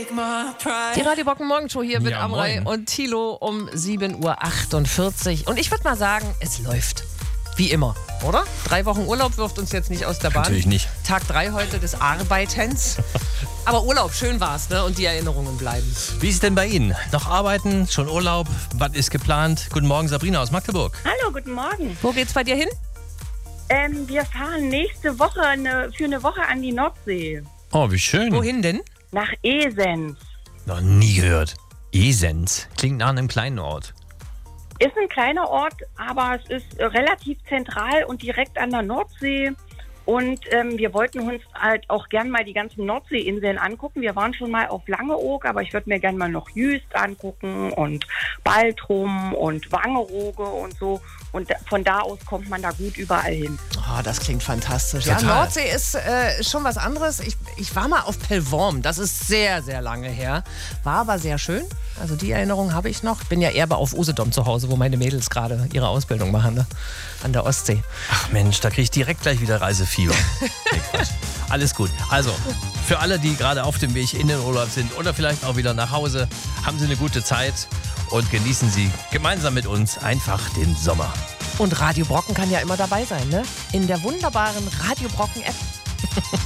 Die Radio Brocken Morgenshow hier mit Amrei und Thilo um 7.48 Uhr. Und ich würde mal sagen, es läuft. Wie immer, oder? 3 Wochen Urlaub wirft uns jetzt nicht aus der Bahn. Natürlich nicht. Tag 3 heute des Arbeitens. Aber Urlaub, schön war's, ne? Und die Erinnerungen bleiben. Wie ist es denn bei Ihnen? Noch arbeiten? Schon Urlaub? Was ist geplant? Guten Morgen, Sabrina aus Magdeburg. Hallo, guten Morgen. Wo geht's bei dir hin? Wir fahren nächste Woche für eine Woche an die Nordsee. Oh, wie schön. Wohin denn? Nach Esens. Noch nie gehört. Esens. Klingt nach einem kleinen Ort. Ist ein kleiner Ort, aber es ist relativ zentral und direkt an der Nordsee. Und wir wollten uns halt auch gern mal die ganzen Nordseeinseln angucken. Wir waren schon mal auf Langeoog, aber ich würde mir gern mal noch Jüst angucken und Baltrum und Wangerooge und so. Und von da aus kommt man da gut überall hin. Oh, das klingt fantastisch. Total. Ja, Nordsee ist schon was anderes. Ich war mal auf Pellworm. Das ist sehr, sehr lange her. War aber sehr schön. Also die Erinnerung habe ich noch. Bin ja eher auf Usedom zu Hause, wo meine Mädels gerade ihre Ausbildung machen, ne? An der Ostsee. Ach Mensch, da kriege ich direkt gleich wieder Reisefieber. Nee, Quatsch. Alles gut. Also, für alle, die gerade auf dem Weg in den Urlaub sind oder vielleicht auch wieder nach Hause, haben Sie eine gute Zeit und genießen Sie gemeinsam mit uns einfach den Sommer. Und Radio Brocken kann ja immer dabei sein, ne? In der wunderbaren Radio Brocken App.